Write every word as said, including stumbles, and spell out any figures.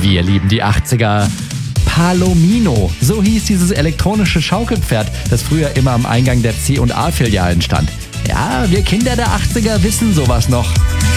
Wir lieben die achtziger. Palomino, so hieß dieses elektronische Schaukelpferd, das früher immer am Eingang der C und A-Filialen stand. Ja, wir Kinder der achtziger wissen sowas noch.